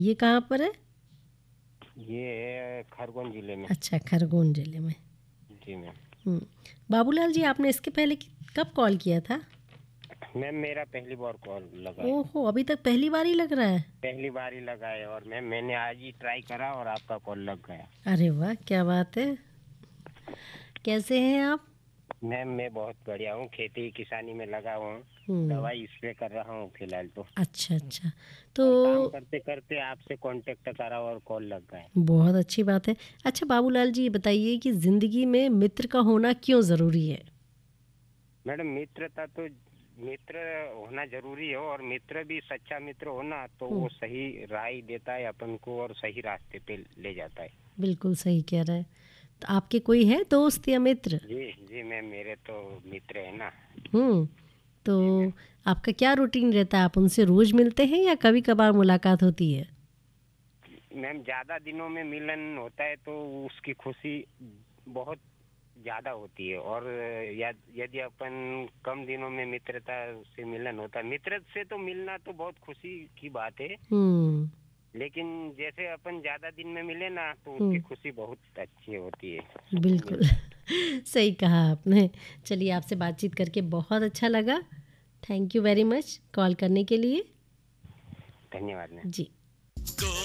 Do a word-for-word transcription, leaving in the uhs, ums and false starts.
ये कहाँ पर है? ये है खरगोन जिले में। अच्छा, खरगोन जिले में। जी मैम। हम्म, बाबूलाल जी, आपने इसके पहले कि- कब कॉल किया था? मैम मेरा पहली बार कॉल लगा है। ओहो, अभी तक पहली बार ही लग रहा है। पहली बार ही लगा है और मैम मैंने आज ही ट्राई करा और आपका कॉल लग गया। अरे वाह, क्या बात है। कैसे हैं आप? मैम मैं बहुत बढ़िया हूँ, खेती किसानी में लगा हुआ हूँ। हम्म। दवाई स्प्रे कर रहा हूँ फिलहाल तो। अच्छा अच्छा। तो और काम करते करते आपसे कांटेक्ट करा और कॉल लग गया। बहुत अच्छी बात है। अच्छा बाबूलाल जी, ये बताइए कि ज़िंदगी में मित्र का होना क्यों ज़रूरी है? मैडम मित्रता तो मित्र होना जरूरी है और मित्र भी सच्चा मित्र होना तो हम्म, वो सही राह ही देता है अपन को और सही रास्ते पे ले जाता है। बिल्कुल सही कह रहे हैं। तो आपके कोई है दोस्त या मित्र? जी जी मैम मेरे तो मित्र है ना। हम्म। तो जी मैम। आपका क्या रूटीन रहता है? आप उनसे रोज़ मिलते हैं या कभी कभार मुलाकात होती है? मैम ज्यादा दिनों में मिलन होता है तो उसकी खुशी बहुत ज्यादा होती है और यद- यदि अपन कम दिनों में मित्रता से मिलन होता है, मित्र से तो मिलना तो बहुत खुशी की बात है। हम्म। लेकिन जैसे अपन ज्यादा दिन में मिले ना तो उसकी हम्म, खुशी बहुत अच्छी होती है, सुकून बिल्कुल। मिलता है। सही कहा आपने। चलिए, आपसे बातचीत करके बहुत अच्छा लगा। Thank you very much call करने के लिए। धन्यवाद मैम। जी।